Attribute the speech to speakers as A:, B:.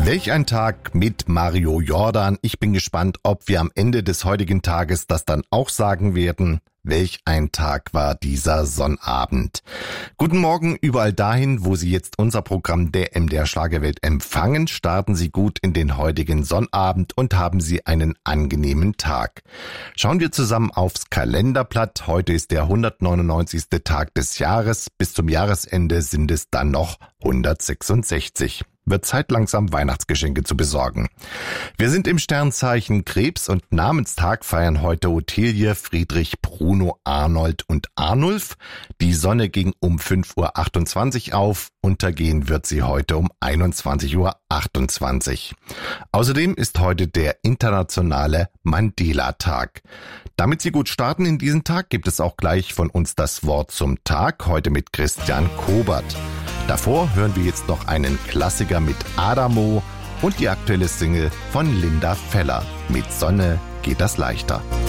A: Welch ein Tag mit Mario Jordan. Ich bin gespannt, ob wir am Ende des heutigen Tages das dann auch sagen werden. Welch ein Tag war dieser Sonnabend. Guten Morgen überall dahin, wo Sie jetzt unser Programm der MDR Schlagerwelt empfangen. Starten Sie gut in den heutigen Sonnabend und haben Sie einen angenehmen Tag. Schauen wir zusammen aufs Kalenderblatt. Heute ist der 199. Tag des Jahres. Bis zum Jahresende sind es dann noch 166. Wird Zeit, langsam Weihnachtsgeschenke zu besorgen. Wir sind im Sternzeichen Krebs und Namenstag feiern heute Ottilie, Friedrich, Bruno, Arnold und Arnulf. Die Sonne ging um 5:28 Uhr auf, untergehen wird sie heute um 21:28 Uhr. Außerdem ist heute der internationale Mandela-Tag. Damit Sie gut starten in diesen Tag, gibt es auch gleich von uns das Wort zum Tag, heute mit Christian Kobert. Davor hören wir jetzt noch einen Klassiker mit Adamo und die aktuelle Single von Linda Feller. Mit Sonne geht das leichter.